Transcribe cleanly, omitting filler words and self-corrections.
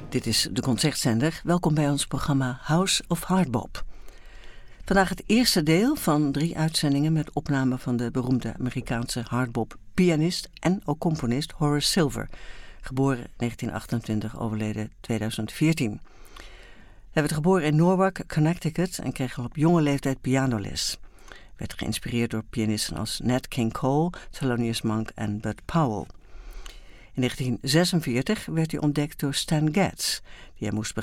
Dit is de Concertzender. Welkom bij ons programma House of Hardbop. Vandaag het eerste deel van 3 uitzendingen met opname van de beroemde Amerikaanse hardbop-pianist en ook componist Horace Silver, geboren 1928, overleden 2014. Hij werd geboren in Norwalk, Connecticut en kreeg al op jonge leeftijd pianoles. Werd geïnspireerd door pianisten als Nat King Cole, Thelonious Monk en Bud Powell. In 1946 werd hij ontdekt door Stan Getz, die hij moest